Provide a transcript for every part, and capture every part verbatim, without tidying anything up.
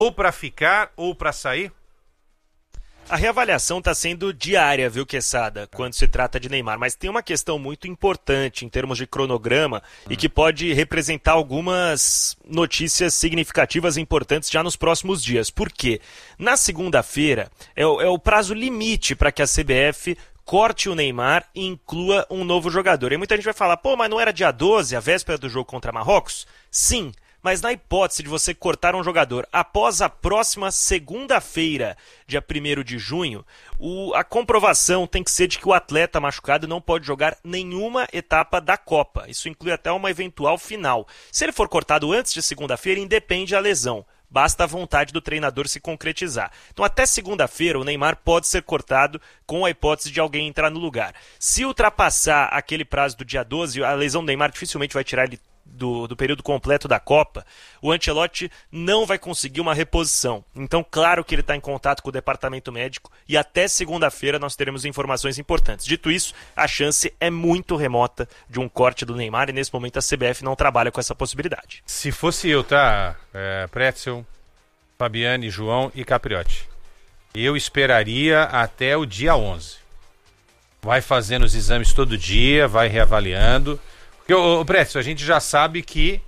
ou para ficar ou para sair? A reavaliação está sendo diária, viu, Quesada, quando se trata de Neymar. Mas tem uma questão muito importante em termos de cronograma hum. e que pode representar algumas notícias significativas e importantes já nos próximos dias. Por quê? Na segunda-feira é o, é o prazo limite para que a C B F corte o Neymar e inclua um novo jogador. E muita gente vai falar, pô, mas não era dia doze, a véspera do jogo contra Marrocos? Sim. Mas na hipótese de você cortar um jogador após a próxima segunda-feira, dia primeiro de junho, o, a comprovação tem que ser de que o atleta machucado não pode jogar nenhuma etapa da Copa. Isso inclui até uma eventual final. Se ele for cortado antes de segunda-feira, independe da lesão. Basta a vontade do treinador se concretizar. Então até segunda-feira o Neymar pode ser cortado com a hipótese de alguém entrar no lugar. Se ultrapassar aquele prazo do dia doze, a lesão do Neymar dificilmente vai tirar ele Do, do período completo da Copa, o Ancelotti não vai conseguir uma reposição. Então, claro que ele está em contato com o departamento médico e até segunda-feira nós teremos informações importantes. Dito isso, a chance é muito remota de um corte do Neymar e nesse momento a C B F não trabalha com essa possibilidade. Se fosse eu, tá? É, Pretzel, Fabiane, João e Capriotti, eu esperaria até o dia onze. Vai fazendo os exames todo dia, vai reavaliando. Porque, ô, Pretzel, a gente já sabe que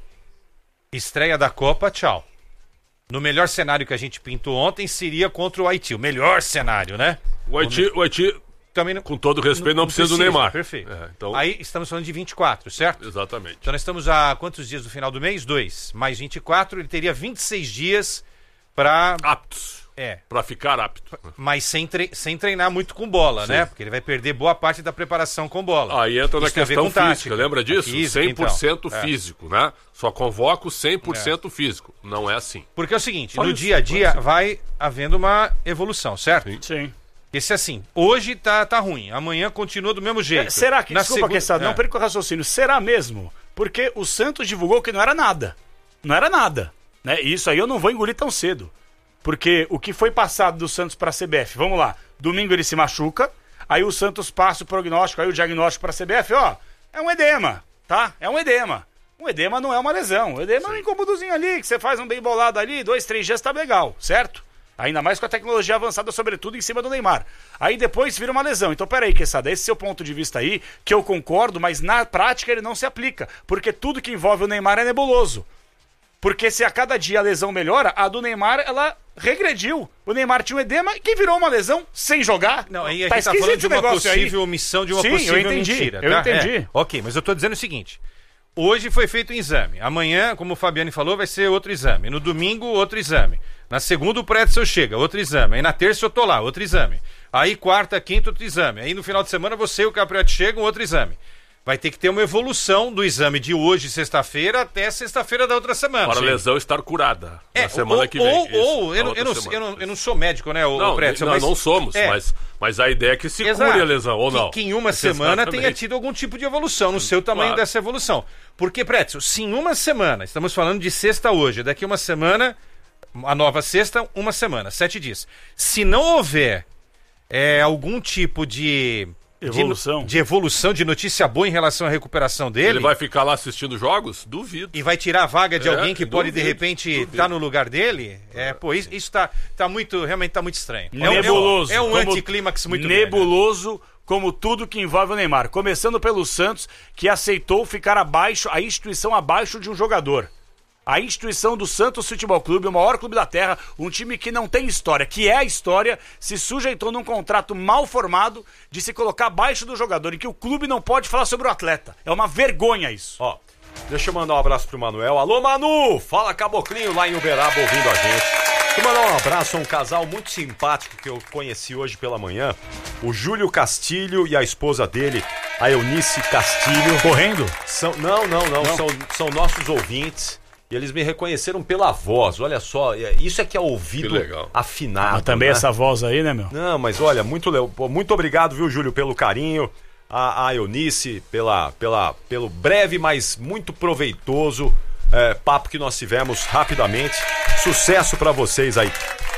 estreia da Copa, tchau. No melhor cenário que a gente pintou ontem seria contra o Haiti. O melhor cenário, né? O Haiti, o Haiti também, com todo respeito, não, não precisa, precisa do Neymar. Perfeito. É, então... Aí estamos falando de vinte e quatro, certo? Exatamente. Então nós estamos a quantos dias do final do mês? Dois. Mais vinte e quatro, ele teria vinte e seis dias para... aptos. É. Pra ficar apto. Mas sem, tre- sem treinar muito com bola, Sim. né? Porque ele vai perder boa parte da preparação com bola. Aí entra na Isso questão física, tática. lembra disso? Física, cem por cento então. físico, é. né? Só convoco cem por cento é. físico. Não é assim. Porque é o seguinte, Só no isso, dia a dia assim. vai havendo uma evolução, certo? Sim. Sim. Esse assim, hoje tá, tá ruim, amanhã continua do mesmo jeito. É, será que, na desculpa, segunda... Quesada, é. não perca o raciocínio, será mesmo? Porque o Santos divulgou que não era nada. Não era nada. Né? E isso aí eu não vou engolir tão cedo. Porque o que foi passado do Santos para a C B F, vamos lá, domingo ele se machuca, aí o Santos passa o prognóstico, aí o diagnóstico para a C B F, ó, é um edema, tá? É um edema. Um edema não é uma lesão, o edema Sim. é um incômodozinho ali, que você faz um bem bolado ali, dois, três dias tá legal, certo? Ainda mais com a tecnologia avançada, sobretudo em cima do Neymar. Aí depois vira uma lesão. Então peraí, Quesada, esse seu ponto de vista aí, que eu concordo, mas na prática ele não se aplica, porque tudo que envolve o Neymar é nebuloso. Porque se a cada dia a lesão melhora, a do Neymar, ela regrediu. O Neymar tinha um edema que virou uma lesão sem jogar. Não, aí a tá gente tá falando de uma possível aí. omissão, de uma Sim, possível eu entendi, mentira. eu tá? entendi. É, ok, mas eu tô dizendo o seguinte. Hoje foi feito um exame. Amanhã, como o Fabiane falou, vai ser outro exame. No domingo, outro exame. Na segunda, o Pretzel chega, outro exame. Aí na terça eu tô lá, outro exame. Aí quarta, quinta, outro exame. Aí no final de semana você e o Capriotti chegam, outro exame. Vai ter que ter uma evolução do exame de hoje, sexta-feira, até sexta-feira da outra semana. Para a lesão estar curada é, na semana ou, que vem. Ou, Isso, ou eu, não, eu, não, eu, não, eu não sou médico, né, o, não, o Pretzel, não, mas... não somos, é. mas, mas a ideia é que se Exato. cure a lesão, ou não. Que, que em uma semana Exatamente. tenha tido algum tipo de evolução no seu tamanho Claro. dessa evolução. Porque, Pretzel, se em uma semana, estamos falando de sexta hoje, daqui uma semana, a nova sexta, uma semana, sete dias. Se não houver é, algum tipo de... Evolução. De, de evolução, de notícia boa em relação à recuperação dele. Ele vai ficar lá assistindo jogos? Duvido. E vai tirar a vaga de É, alguém que pode, duvido, de repente, estar duvido. no lugar dele. É, pô, isso, isso tá, tá muito, realmente tá muito estranho. É um- Nebuloso. É um, é um como- anticlímax muito grande. Nebuloso, como tudo que envolve o Neymar. Começando pelo Santos, que aceitou ficar abaixo, a instituição abaixo de um jogador. A instituição do Santos Futebol Clube, o maior clube da terra, um time que não tem história, que é a história, se sujeitou num contrato mal formado de se colocar abaixo do jogador, e que o clube não pode falar sobre o atleta. É uma vergonha isso. Ó, deixa eu mandar um abraço pro Manuel. Alô, Manu! Fala, Caboclinho, lá em Uberaba, ouvindo a gente. Deixa eu mandar um abraço a um casal muito simpático que eu conheci hoje pela manhã. O Júlio Castilho e a esposa dele, a Eunice Castilho. Correndo? São, não, não, não, Não. São, são nossos ouvintes. E eles me reconheceram pela voz, olha só, é- isso é que é ouvido Que legal. afinado. Mas também né? essa voz aí, né, meu? Não, mas olha, muito, le- pô, muito obrigado, viu, Júlio, pelo carinho. A, a Eunice, pela, pela, pelo breve, mas muito proveitoso é, papo que nós tivemos rapidamente. Sucesso pra vocês aí.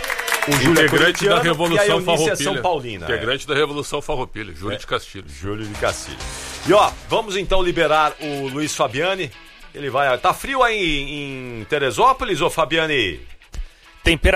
O Júlio é Integrante corintiano da Revolução e a Eunice Farroupilha. é São Paulina. Integrante da Revolução Farroupilha, Júlio de Castilho. Júlio de Castilho. E ó, vamos então liberar o Luiz Fabiani. Ele vai. Tá frio aí em, em Teresópolis, ô Fabiani? Temperatura